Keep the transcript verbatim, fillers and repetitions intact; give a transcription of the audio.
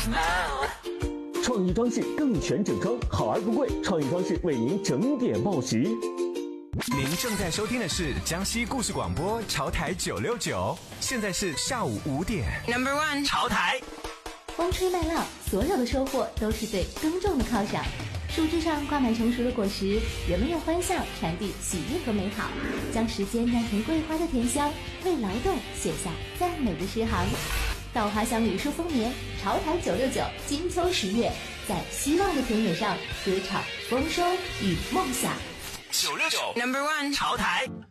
创意装饰更全整装，好而不贵。创意装饰为您整点报时。 您正在收听的是江西故事广播潮台九六九，现在是下午五点。 Number one， 潮台。 风吹麦浪，所有的收获都是对耕种的犒赏。树枝上挂满成熟的果实，人们用欢笑传递喜悦和美好，将时间酿成桂花的甜香，为劳动写下赞美的诗行。稻花香柳树丰年，潮台九六九金秋十月，在希望的田野上歌唱丰收与梦想。 九六九 Number one， 潮台。